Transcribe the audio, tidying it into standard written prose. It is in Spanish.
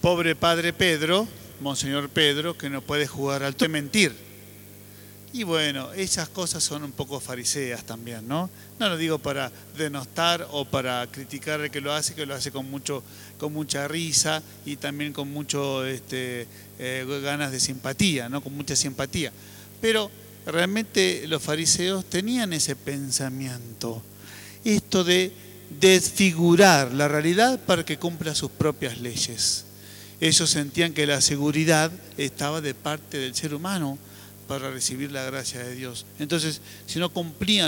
pobre padre Pedro, Monseñor Pedro, que no puede jugar al mentir. Y bueno, esas cosas son un poco fariseas también, ¿no? No lo digo para denostar o para criticar al que lo hace con mucha risa y también con mucho ganas de simpatía, ¿no? Con mucha simpatía. Pero realmente los fariseos tenían ese pensamiento, esto de desfigurar la realidad para que cumpla sus propias leyes. Ellos sentían que la seguridad estaba de parte del ser humano para recibir la gracia de Dios. Entonces, si no cumplían